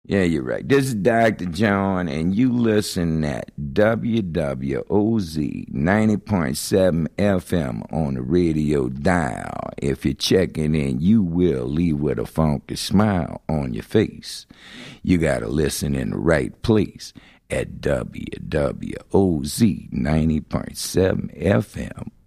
Yeah, you're right. This is Dr. John, and you listen at WWOZ 90.7 FM on the radio dial. If you're checking in, you will leave with a funky smile on your face. You got to listen in the right place at WWOZ 90.7 FM